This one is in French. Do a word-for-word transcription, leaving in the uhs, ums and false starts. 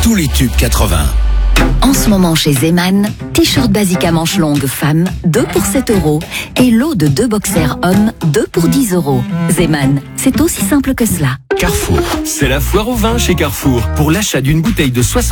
tous les tubes quatre-vingts. En ce moment chez Zeman, t-shirt basique à manches longues femme, deux pour sept euros. Et lot de deux boxers hommes, deux pour dix euros. Zeman, c'est aussi simple que cela. Carrefour. C'est la foire au vin chez Carrefour. Pour l'achat d'une bouteille de soixante